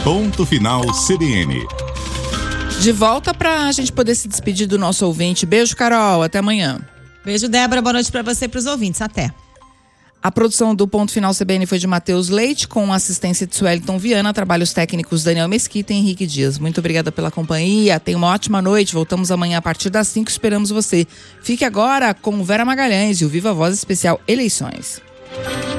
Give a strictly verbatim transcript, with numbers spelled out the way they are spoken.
Ponto Final C B N. De volta pra gente poder se despedir do nosso ouvinte. Beijo, Carol. Até amanhã. Beijo, Débora. Boa noite pra você e pros ouvintes. Até. A produção do Ponto Final C B N foi de Matheus Leite, com assistência de Sueliton Viana, trabalhos técnicos Daniel Mesquita e Henrique Dias. Muito obrigada pela companhia, tenha uma ótima noite, voltamos amanhã a partir das cinco, esperamos você. Fique agora com Vera Magalhães e o Viva Voz Especial Eleições.